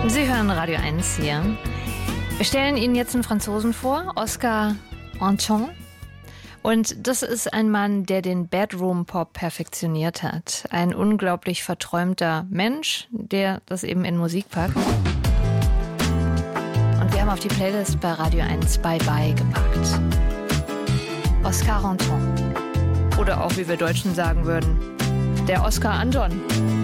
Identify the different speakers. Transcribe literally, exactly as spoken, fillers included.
Speaker 1: Sie hören Radio eins hier. Wir stellen Ihnen jetzt einen Franzosen vor, Oscar Anton. Und das ist ein Mann, der den Bedroom-Pop perfektioniert hat. Ein unglaublich verträumter Mensch, der das eben in Musik packt. Und wir haben auf die Playlist bei Radio eins Bye Bye gepackt. Oscar Anton. Oder auch, wie wir Deutschen sagen würden, der Oscar Anton.